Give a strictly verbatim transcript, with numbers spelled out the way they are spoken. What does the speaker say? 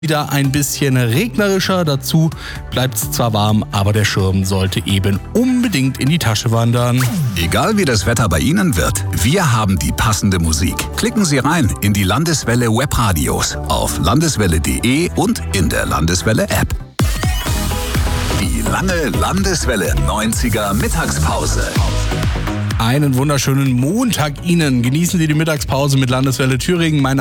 Wieder ein bisschen regnerischer, dazu bleibt es zwar warm, aber der Schirm sollte eben unbedingt in die Tasche wandern. Egal wie das Wetter bei Ihnen wird, wir haben die passende Musik. Klicken Sie rein in die Landeswelle Webradios auf landeswelle punkt de und in der Landeswelle App. Die lange Landeswelle neunziger Mittagspause. Einen wunderschönen Montag Ihnen. Genießen Sie die Mittagspause mit Landeswelle Thüringen. Meine